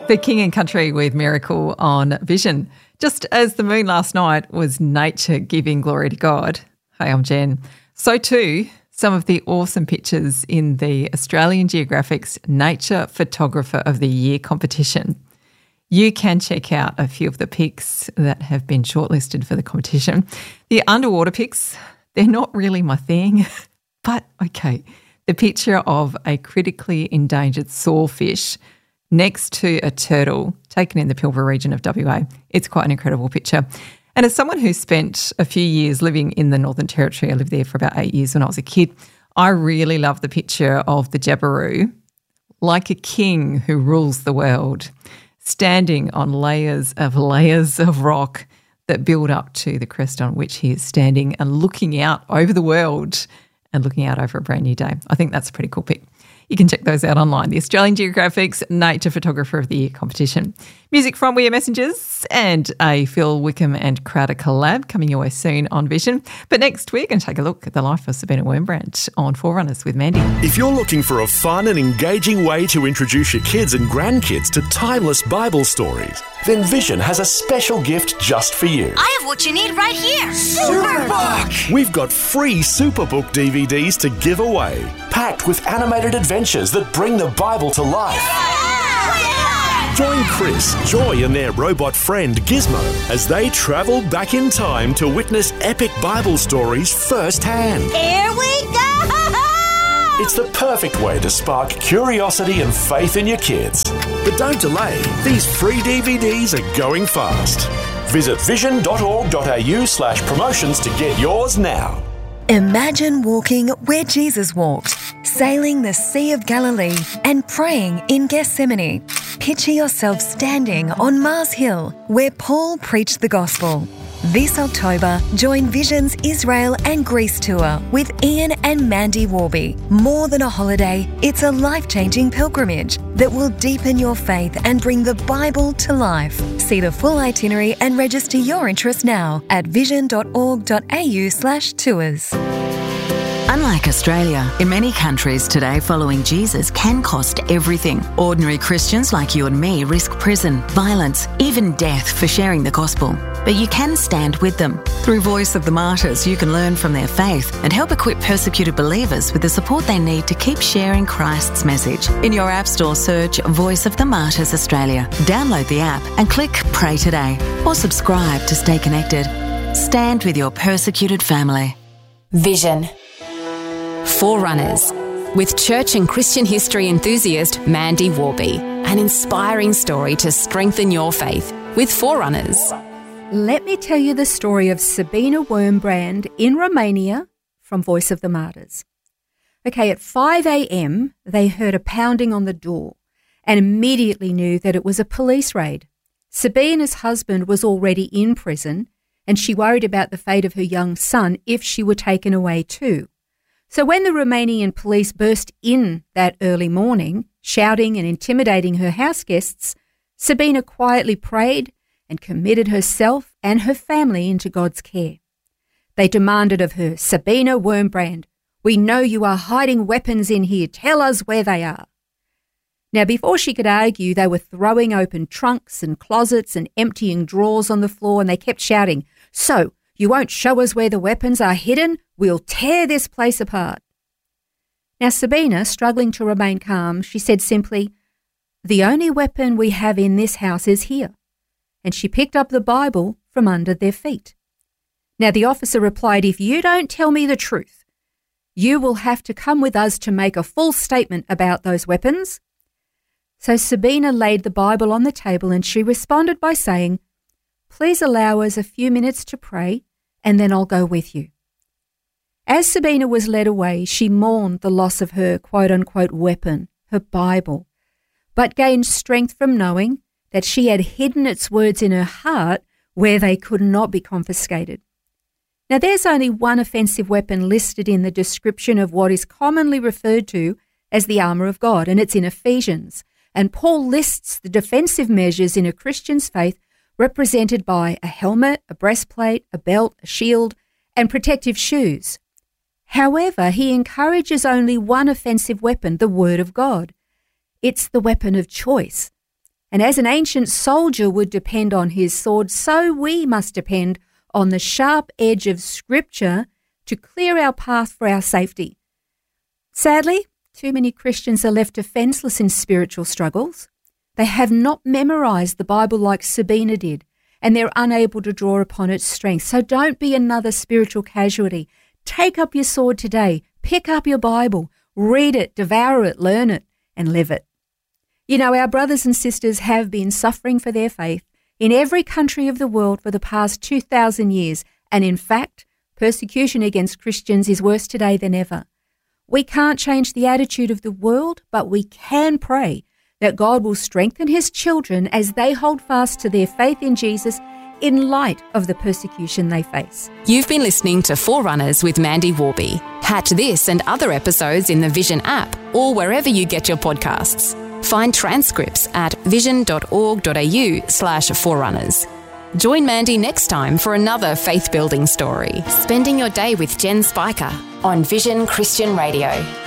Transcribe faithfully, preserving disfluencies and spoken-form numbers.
The King and Country with Miracle on Vision. Just as the moon last night was nature giving glory to God. Hey, I'm Jen. So too, some of the awesome pictures in the Australian Geographic's Nature Photographer of the Year competition. You can check out a few of the pics that have been shortlisted for the competition. The underwater pics, they're not really my thing, but okay. The picture of a critically endangered sawfish next to a turtle taken in the Pilbara region of W A. It's quite an incredible picture. And as someone who spent a few years living in the Northern Territory, I lived there for about eight years when I was a kid, I really love the picture of the Jabiru, like a king who rules the world, standing on layers of layers of rock that build up to the crest on which he is standing and looking out over the world and looking out over a brand new day. I think that's a pretty cool pic. You can check those out online. The Australian Geographic's Nature Photographer of the Year competition. Music from We Are Messengers and a Phil Wickham and Crowder collab coming your way soon on Vision. But next we're going to take a look at the life of Sabina Wormbrandt on Forerunners with Mandy. If you're looking for a fun and engaging way to introduce your kids and grandkids to timeless Bible stories, then Vision has a special gift just for you. I have what you need right here. Superbook! We've got free Superbook D V Ds to give away, packed with animated adventures that bring the Bible to life. Join Chris, Joy and their robot friend Gizmo as they travel back in time to witness epic Bible stories firsthand. Here we go! It's the perfect way to spark curiosity and faith in your kids. But don't delay, these free D V Ds are going fast. Visit vision.org.au slash promotions to get yours now. Imagine walking where Jesus walked, sailing the Sea of Galilee and praying in Gethsemane. Picture yourself standing on Mars Hill where Paul preached the gospel. This October, join Vision's Israel and Greece tour with Ian and Mandy Warby. More than a holiday, it's a life-changing pilgrimage that will deepen your faith and bring the Bible to life. See the full itinerary and register your interest now at vision.org.au slash tours. Unlike Australia, in many countries today, following Jesus can cost everything. Ordinary Christians like you and me risk prison, violence, even death for sharing the gospel. But you can stand with them. Through Voice of the Martyrs, you can learn from their faith and help equip persecuted believers with the support they need to keep sharing Christ's message. In your App Store, search Voice of the Martyrs Australia. Download the app and click Pray Today or subscribe to stay connected. Stand with your persecuted family. Vision. Forerunners, with church and Christian history enthusiast Mandy Warby. An inspiring story to strengthen your faith with Forerunners. Let me tell you the story of Sabina Wormbrandt in Romania from Voice of the Martyrs. Okay, at five a.m. they heard a pounding on the door and immediately knew that it was a police raid. Sabina's husband was already in prison and she worried about the fate of her young son if she were taken away too. So when the Romanian police burst in that early morning, shouting and intimidating her house guests, Sabina quietly prayed and committed herself and her family into God's care. They demanded of her, "Sabina Wormbrandt, we know you are hiding weapons in here. Tell us where they are." Now, before she could argue, they were throwing open trunks and closets and emptying drawers on the floor, and they kept shouting, "So, you won't show us where the weapons are hidden? We'll tear this place apart." Now, Sabina, struggling to remain calm, she said simply, "The only weapon we have in this house is here." And she picked up the Bible from under their feet. Now, the officer replied, "If you don't tell me the truth, you will have to come with us to make a full statement about those weapons." So Sabina laid the Bible on the table and she responded by saying, "Please allow us a few minutes to pray and then I'll go with you." As Sabina was led away, she mourned the loss of her quote-unquote weapon, her Bible, but gained strength from knowing that she had hidden its words in her heart where they could not be confiscated. Now, there's only one offensive weapon listed in the description of what is commonly referred to as the armour of God, and it's in Ephesians. And Paul lists the defensive measures in a Christian's faith represented by a helmet, a breastplate, a belt, a shield, and protective shoes. However, he encourages only one offensive weapon, the Word of God. It's the weapon of choice. And as an ancient soldier would depend on his sword, so we must depend on the sharp edge of Scripture to clear our path for our safety. Sadly, too many Christians are left defenseless in spiritual struggles. They have not memorized the Bible like Sabina did, and they're unable to draw upon its strength. So don't be another spiritual casualty. Take up your sword today. Pick up your Bible. Read it, devour it, learn it, and live it. You know, our brothers and sisters have been suffering for their faith in every country of the world for the past two thousand years, and in fact, persecution against Christians is worse today than ever. We can't change the attitude of the world, but we can pray that God will strengthen his children as they hold fast to their faith in Jesus in light of the persecution they face. You've been listening to Forerunners with Mandy Warby. Catch this and other episodes in the Vision app or wherever you get your podcasts. Find transcripts at vision.org.au slash forerunners. Join Mandy next time for another faith-building story. Spending your day with Jen Spiker on Vision Christian Radio.